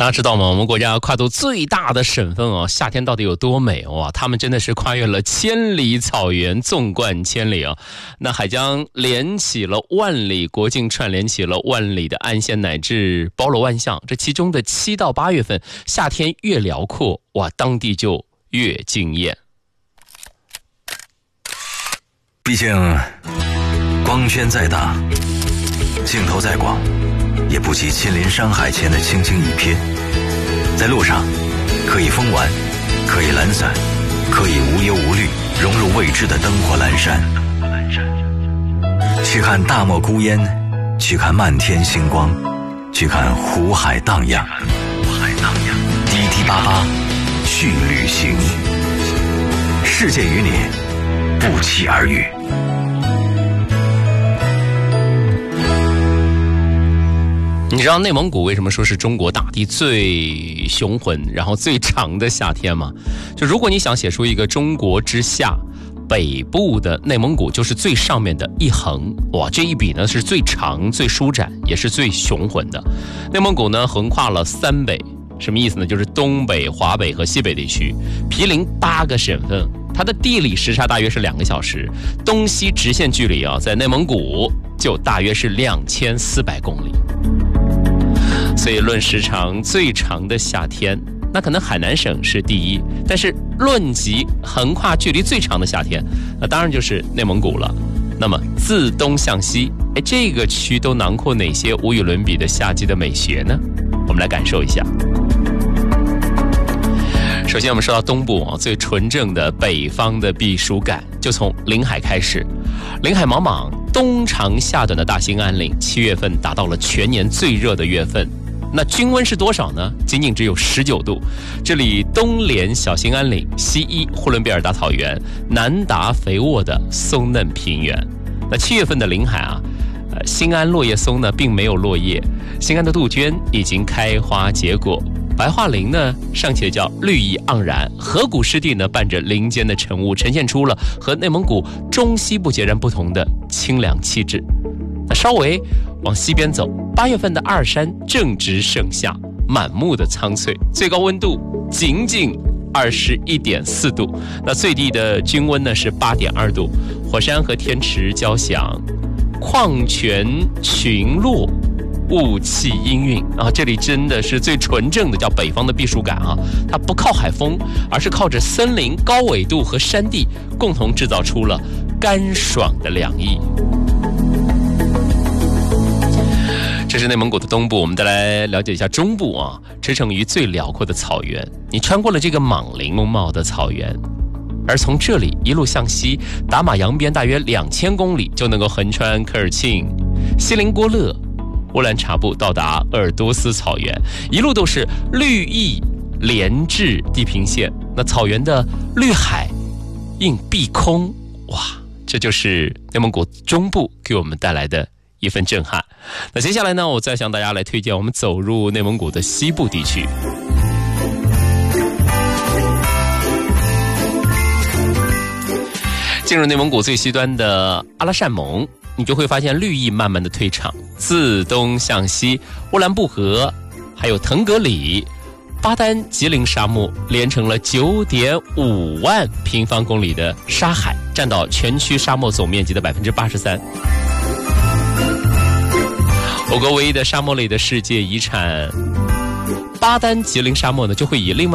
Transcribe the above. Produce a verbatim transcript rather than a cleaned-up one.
大家知道吗？我们国家跨度最大的省份哦，夏天到底有多美哇？他们真的是跨越了千里草原，纵贯千里啊！那海疆连起了万里，国境串联起了万里的岸线，乃至包罗万象。这其中的七到八月份，夏天越辽阔，哇，当地就越惊艳。 毕竟，光圈再大，镜头再广，也不及亲临山海前的轻轻一瞥。在路上，可以疯玩，可以懒散，可以无忧无虑，融入未知的灯火阑珊。去看大漠孤烟，去看漫天星光，去看湖海荡漾。滴滴八八，去旅行，世界与你不期而遇。 你知道内蒙古为什么说是中国大地最雄浑然后最长的夏天吗？就如果你想写出一个中国之夏，北部的内蒙古就是最上面的一横，哇，这一笔呢是最长最舒展也是最雄浑的。内蒙古呢横跨了三北，什么意思呢？就是东北、华北和西北地区，毗邻八个省份，它的地理时差大约是两个小时，东西直线距离啊，在内蒙古就大约是两千四百公里。所以论时长最长的夏天，那可能海南省是第一，但是论及横跨距离最长的夏天，那当然就是内蒙古了。那么自东向西，哎，这个区都囊括哪些无与伦比的夏季的美学呢？我们来感受一下。首先我们说到东部啊，最纯正的北方的避暑感，就从临海开始。临海茫茫，冬长夏短的大兴安岭，七月份达到了全年最热的月份。那均温是多少呢？仅仅只有十九度。这里东连小兴安岭，西依呼伦贝尔大草原，南达肥沃的松嫩平原。那七月份的临海啊，呃，兴安落叶松呢并没有落叶，兴安的杜鹃已经开花结果。白桦林呢尚且叫绿意盎然，河谷湿地呢伴着林间的晨雾，呈现出了和内蒙古中西部截然不同的清凉气质。那稍微往西边走，八月份的二山正值盛夏，满目的苍翠，最高温度仅仅二十一点四度，那最低的均温呢是八点二度，火山和天池交响，矿泉群落，雾气氤氲啊！这里真的是最纯正的叫北方的避暑感啊！它不靠海风，而是靠着森林、高纬度和山地共同制造出了干爽的凉意。这是内蒙古的东部，我们再来了解一下中部啊，驰骋于最辽阔的草原。你穿过了这个莽林蒙茂的草原，而从这里一路向西，达玛扬边大约两千公里，就能够横穿科尔沁、锡林郭勒、乌兰察布，到达鄂尔多斯草原，一路都是绿意连至地平线。那草原的绿海映碧空，哇，这就是内蒙古中部给我们带来的一份震撼。那接下来呢，我再向大家来推荐我们走入内蒙古的西部地区。进入内蒙古最西端的阿拉善盟，你就会发现绿意慢慢的退场，自东向西，乌兰布和还有腾格里、巴丹吉林沙漠连成了 九点五万平方公里的沙海，占到全区沙漠总面积的 百分之八十三。我国唯一的沙漠类的世界遗产巴丹吉林沙漠呢，就会以另外